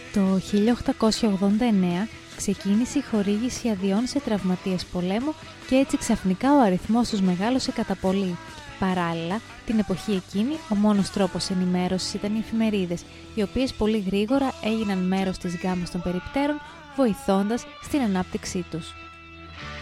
Το 1889 ξεκίνησε η χορήγηση αδειών σε τραυματίες πολέμου και έτσι ξαφνικά ο αριθμός τους μεγάλωσε κατά πολύ. Παράλληλα, την εποχή εκείνη ο μόνος τρόπος ενημέρωσης ήταν οι εφημερίδες, οι οποίες πολύ γρήγορα έγιναν μέρος της γκάμας των περιπτέρων, βοηθώντας στην ανάπτυξή τους.